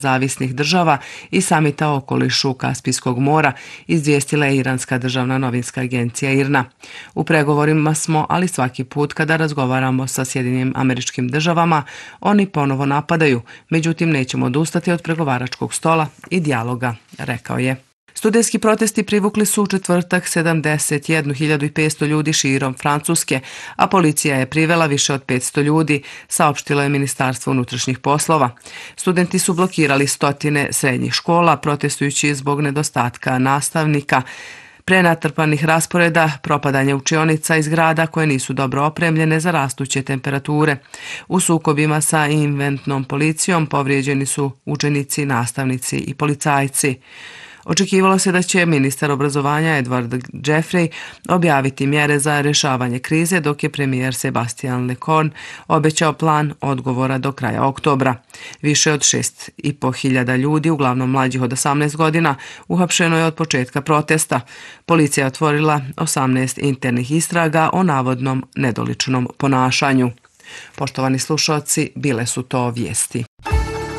zavisnih država i samita o okolišu Kaspijskog mora, izvijestila je iranska državna novinska agencija IRNA. U pregovorima smo, ali svaki put kada razgovaramo sa Sjedinjenim Američkim Državama, oni ponovo napadaju, međutim nećemo odustati od pregovaračkog stola i dijaloga, rekao je. Studentski protesti privukli su u četvrtak 71.500 ljudi širom Francuske, a policija je privela više od 500 ljudi, saopštilo je Ministarstvo unutrašnjih poslova. Studenti su blokirali stotine srednjih škola, protestujući zbog nedostatka nastavnika, prenatrpanih rasporeda, propadanja učionica iz grada koje nisu dobro opremljene za rastuće temperature. U sukobima sa inventnom policijom povrijeđeni su učenici, nastavnici i policajci. Očekivalo se da će ministar obrazovanja Edward Jeffrey objaviti mjere za rješavanje krize, dok je premijer Sebastian Lecornu obećao plan odgovora do kraja oktobra. Više od 6.500 ljudi, uglavnom mlađih od 18 godina, uhapšeno je od početka protesta. Policija je otvorila 18 internih istraga o navodnom nedoličnom ponašanju. Poštovani slušalci, bile su to vijesti.